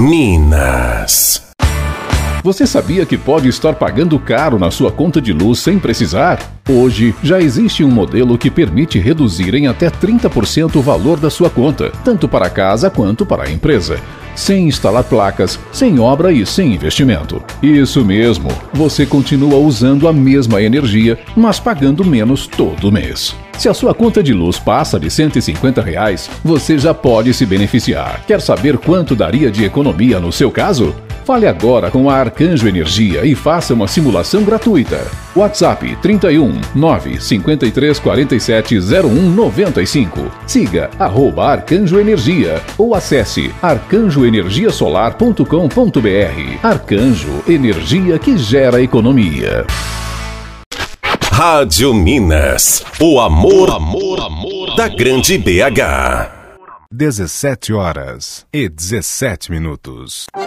Minas. Você sabia que pode estar pagando caro na sua conta de luz sem precisar? Hoje, já existe um modelo que permite reduzir em até 30% o valor da sua conta, tanto para a casa quanto para a empresa, sem instalar placas, sem obra e sem investimento. Isso mesmo, você continua usando a mesma energia, mas pagando menos todo mês. Se a sua conta de luz passa de R$150, você já pode se beneficiar. Quer saber quanto daria de economia no seu caso? Fale agora com a Arcanjo Energia e faça uma simulação gratuita. WhatsApp 31 953 47 0195. Siga @Arcanjo Energia ou acesse arcanjoenergiasolar.com.br. Arcanjo, energia que gera economia. Rádio Minas, o amor da grande BH. 17h17.